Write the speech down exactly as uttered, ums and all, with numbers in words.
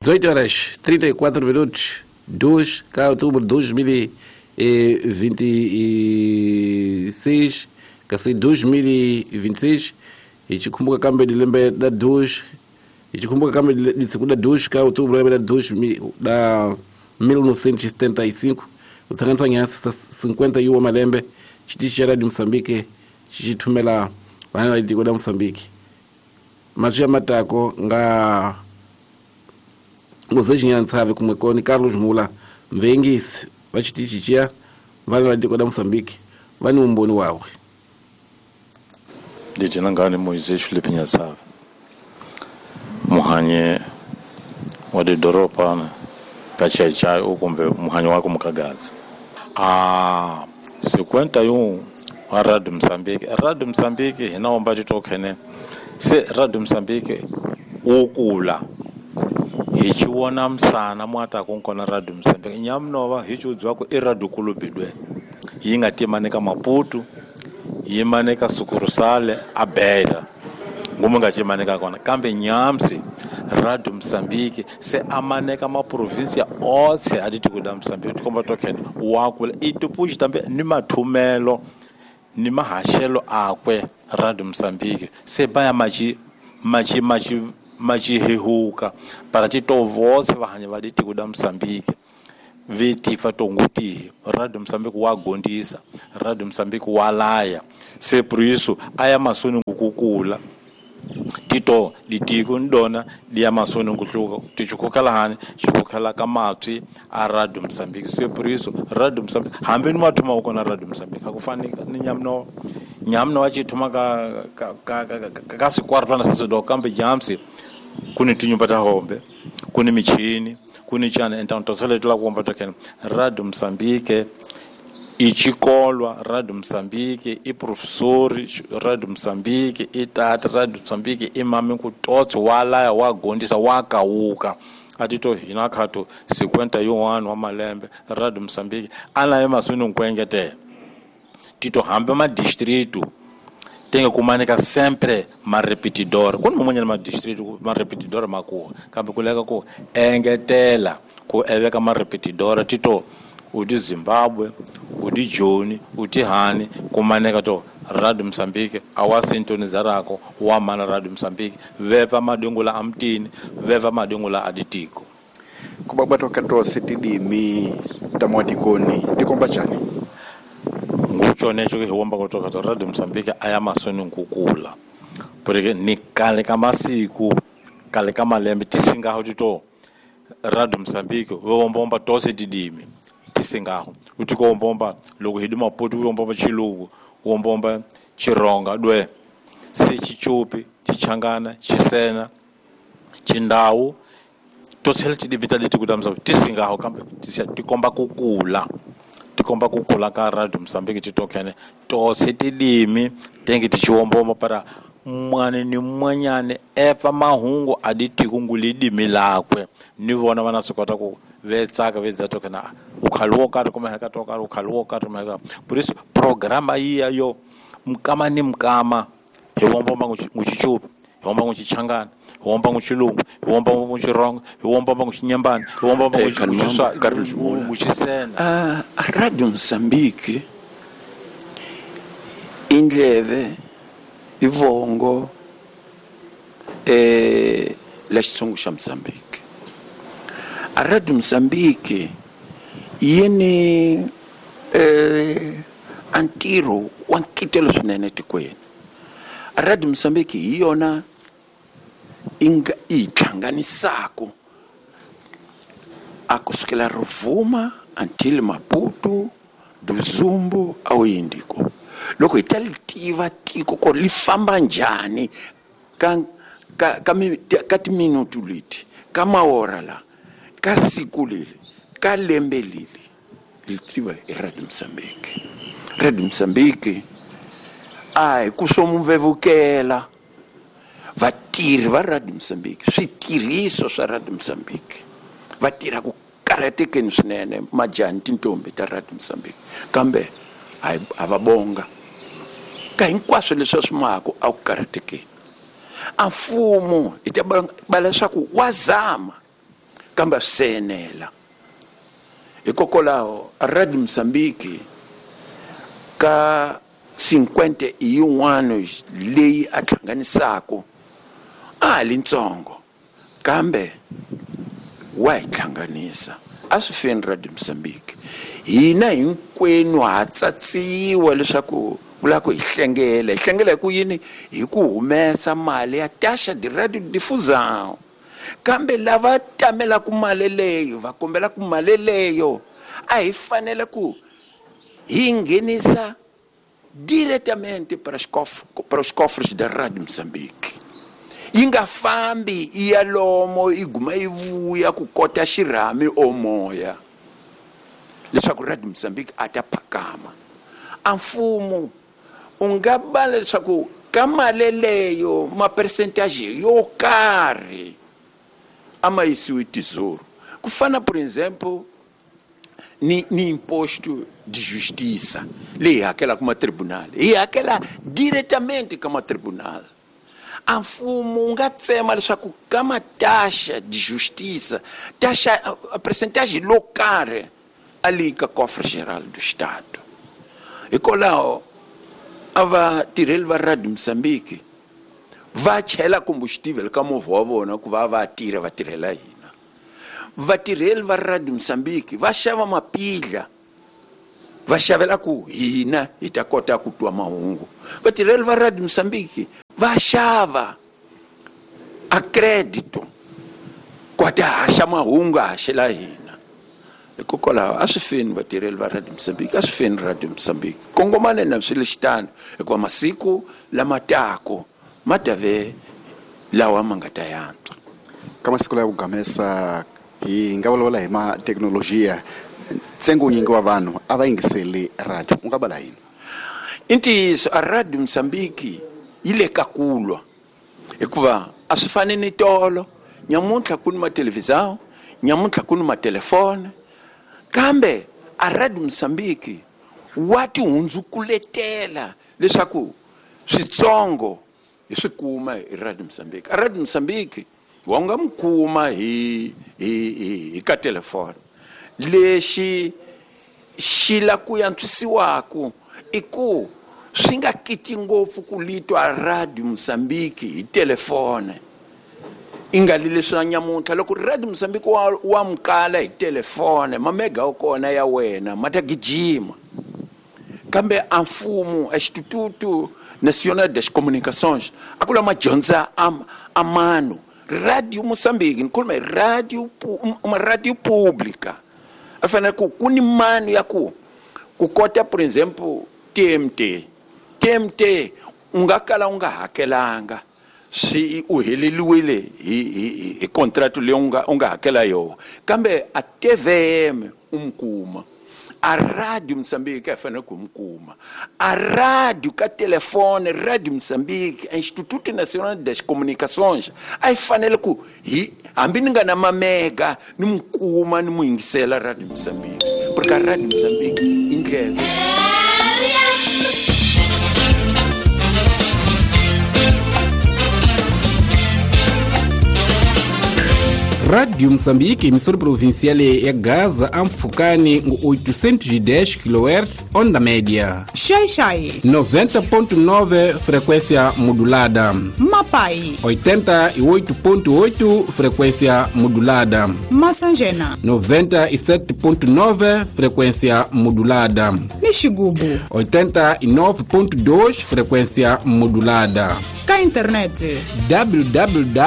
dezoito horas, trinta e quatro minutos, dois de outubro de dois mil e vinte e seis, cacete dois mil e vinte e seis, e te kumbuka câmbio de lembra da dois, e te kumbuka câmbio de segunda dois de outubro lembra da dois da mil novecentos e setenta e cinco, o Sangantanha cinquenta e um malembe, chitishara de Moçambique, chitumela wana de Moçambique. Mas já matako nga Mozeji Nyansabe kumwekoni Carlos Mula mvengisi vachitichichia vale vadiko da Moçambique vani umboni wawe ndije nangani Mozeji Philippe Nyansabe muhanye wade doropa na kachaichai ukumbe muhanye wako mukagazi ah cinquenta e um wa Radio Moçambique Radio Moçambique hinaomba titokene se Radio Moçambique ukula hichiwona msana mwata kunkona Radio Moçambique nyamnova hichudzwa ku iradu kulubidwe yingati maneka Maputo yimaneka sukurusale abeira ngumu ngachimaneka kona kambe nyamsi Radio Moçambique se amaneka ma provincia otse aditi kuda Moçambique komba tokene wakula itupuji tambe ni mathumelo ni mahashelo akwe Radio Moçambique se baya machi machi machi machi hehuka para tito vose vahanya vaditi kuda Moçambique veti fatonguti Radio Moçambique wagondisa Radio Moçambique walaya se por isso aya masoni ngukukula tito ditiko ndona dia masoni ngutluka tichukukala hani chukukala kamatwi a Radio Moçambique se por isso Radio Moçambique hambe nwathuma ukona Radio Moçambique akufanika ni nyamno nyamno wachithuma ka ka ka ka sikwartana sasedo kambe jamsi kuni tinyumbata hombe kuni michini kuni chana então toseletula kuomba tokene Radio Moçambique ichikolwa Radio Moçambique i professori Radio Moçambique i tata Radio Moçambique i mami kutotsi wala wagondisa wakauka atito hinakhato cinquenta e um wa malembe Radio Moçambique ala emasuni nkwengete tito hambe ma distrito tenga kumanika sempre ma repetidor kun mumanya ma distrito ma repetidor makuwa kambe kuleka ko engetela ku eveka ma repetidor tito udi Zimbabwe udi Joni udi Hani kumaneka to Radio Moçambique awasintonizarako wa mana Radio Moçambique veva madungula amtini veva madungula aditiko kubabato kato setidimi tamwadikoni dikomba chani nguchone choke hiwomba kutoka to Radio Moçambique aya masoni nkukula porque ni kale kama siku kale kama lembe tisingaho tito Radio Moçambique wombomba tose didimi tisingaho utiko wombomba loko hidima Maputo wombomba Chilungu wombomba Chironga dwe se Chichupi Chichangana Chisena Chindawu tosele tidibitali kutamza tisingaho kambe tisia tikomba kukula tikomba kukula ka Radio Moçambique titokene to setidimi tengi tichiwomboma para mwane ni mwanyane efa mahungu aditi kungulidi milakwe nivona wana sokota ku vetsaka vedza tokena ukhaluoka kuma heka toka ukhaluoka tumeka por isso programa iya yo mkama ni mkama hewomboma nguchichupi hewomboma nguchichangana hewomboma nguchilungu hewomboma nguchironga hewomboma nguchinyambani hewomboma nguchisena a Radio Moçambique indleve ivongo eh la xitsongo xa Moçambique a Radio Moçambique yini eh antiro wa nkitelo swinene tikweni a Radio Moçambique hi yona inga ihlanganisako akusukela Rovuma until Maputo Duzumbu au Indiko loko italitiva tiko ko lifamba njani ka ka ka timinutu liti kama hora la ka siku lile ka lembe lile litiva Radio Moçambique Radio Moçambique ai kusomuvevukela vatirhi va Radio Moçambique switiriso swa Radio Moçambique vatirha ku karatekeni swinene majani tintombi ta Radio Moçambique kambe avabonga ka hinkwaswo leswi swimako a ku karatekeni a mfumo itabala leswaku wazama kambe senela hikokwalaho a Radio Mozambique ka cinquenta e um anos leyi a hlanganisako a ha litsongo kambe wa hi hlanganisa a swi feni Radio Mozambique hina hinkwenu ha tsatsiwa leswaku kula ku hi hlengela hi hlengela ku yini hi ku humesa mali ya taxa di radio difusão kambe lava tamela ku mali leyo va kombela ku mali leyo a hi fanele ku hi nghenisa diretamente para os cofres, para os cofres da Radio Mozambique. Yi nga fambi iya lomo iguma ivuya ku kota xirhami o moya leswaku Radio Mozambique ataphakama a mfumo unga bala leswaku ka mali leyo ma percentage yo karhi ama yisiwi tesouro ku fana por exemplo ni ni imposto de justiça leyi hakela kuma tribunal hi hakela diretamente kama tribunal a mfumo nga tsema leswaku kama taxa de justiça taxa a percentagem local ali ka cofre geral do estado hikokwalaho ava tirheli va Radio Mozambique va chela combustível ka movha wa vona ku va va tirha va tirhela hina vatirheli va Radio Mozambique va xava mapila va xavela ku hina hi ta kota ku twa mahungu vatirheli va Radio Mozambique va xava a crédito ku ta haxa mahungu a haxela hina hikokwalaho a swi feni vatirheli va Radio Mozambique a swi feni Radio Mozambique kongomane na swilo xitano hikuva masiku lama tako ma ta ve lawa ma nga ta yantswa ka masiku lawa ku gamesa hi nga vulavula hi ma teknolojiya ntsengo nyingi wa vanhu a va yingiseli radio u nga bala yini i ntiyiso a Radio Mozambique yi le ka kulwa hikuva a swi fani ni tolo nyamuntlha ku ni matelevisão nyamuntlha ku ni matelefone kambe a Radio Mozambique wa ti hundzukuletela leswaku switsongo hi swi kuma hi Radio Mozambique a Radio Mozambique wa nga mi kuma hi hi hi ka telefone lexi xi la ku yantswisiwaku i ku swi nga kiti ngopfu ku litwa Radio Mozambique hi telefone i nga li leswi na nyamuntlha loko Radio Mozambique wa, wa mukala hi telefone mamega o kona ya wena ma ta gijima kambe a mfumo a Instituto Nacional das Comunicações a kula ma dyondza a mano Radio Mozambique nikhuluma hi radio uma radio pública a fanele ku ku ni mano ya ku ku kota por exemplo T M T T M T unga kala unga hakelanga si u heleliwile hi hi contrato leyi unga unga hakela yo kambe a T V M umkuma a Radio Mozambique a fanele ku mkuma a radio ka telefone Radio Mozambique a Instituto Nacional das Comunicações a fanele ku hi hambi ni nga na mamega ni mkuma ni muingisela Radio Mozambique porque a Radio Mozambique indleve Radio Mozambique, emissora provincial ya Gaza, Amfukani, oitocentos e dez quilohertz, onda média. Xai-Xai, noventa ponto nove, frequência modulada. Mapai, oitenta e oito ponto oito, frequência modulada. Massangena, noventa e sete ponto nove, frequência modulada. Mixigubo, oitenta e nove ponto dois, frequência modulada. Cá internet, www